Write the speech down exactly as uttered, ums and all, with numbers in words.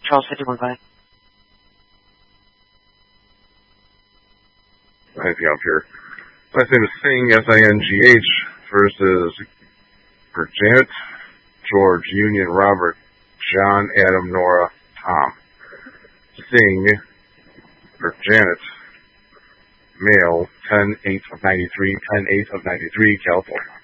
Charles fifty-one, go ahead. Anything up here? Last name is Singh, S I N G H. First is for Janet, George, Union, Robert, John, Adam, Nora, Tom. Singh for Janet, male, ten eight of ninety-three, ten eight of ninety-three, California.